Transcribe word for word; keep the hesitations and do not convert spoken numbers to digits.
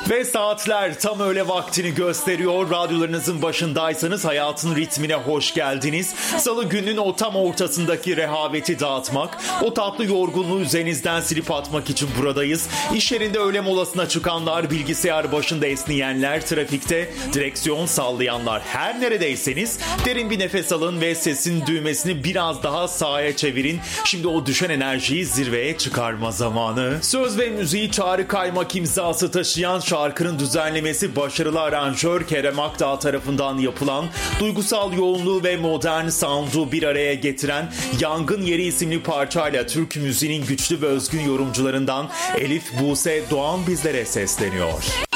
Ve saatler tam öğle vaktini gösteriyor. Radyolarınızın başındaysanız hayatın ritmine hoş geldiniz. Salı gününün o tam ortasındaki rehaveti dağıtmak, o tatlı yorgunluğu üzerinizden silip atmak için buradayız. İş yerinde öğle molasına çıkanlar, bilgisayar başında esneyenler, trafikte direksiyon sallayanlar, her neredeyseniz derin bir nefes alın ve sesin düğmesini biraz daha sağa çevirin. Şimdi o düşen enerjiyi zirveye çıkarma zamanı. Söz ve müziği Çağrı Kaymak imzası taşıyan şarkının düzenlemesi başarılı aranjör Kerem Akdağ tarafından yapılan, duygusal yoğunluğu ve modern sound'u bir araya getiren Yangın Yeri isimli parçayla Türk müziğinin güçlü ve özgün yorumcularından Elif Buse Doğan bizlere sesleniyor.